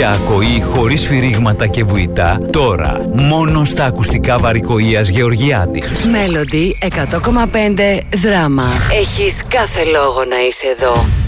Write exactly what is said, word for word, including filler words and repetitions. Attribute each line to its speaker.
Speaker 1: για ακοή χωρίς σφυρίγματα και βουητά, τώρα μόνο στα ακουστικά Βαρικοΐας Γεωργιάδης.
Speaker 2: Μέλοντι εκατό κόμμα πέντε δράμα. Έχεις κάθε λόγο να είσαι εδώ.